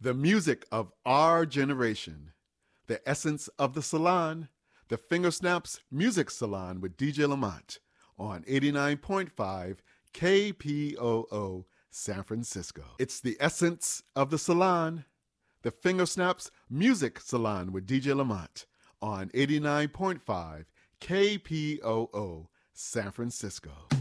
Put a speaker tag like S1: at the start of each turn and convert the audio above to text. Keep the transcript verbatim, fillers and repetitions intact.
S1: The music of our generation, the essence of the salon, the Fingersnaps Music Salon with D J Lamont on eighty-nine point five K P O O San Francisco. It's the essence of the salon, the Fingersnaps Music Salon with D J Lamont on eighty-nine point five K P O O San Francisco.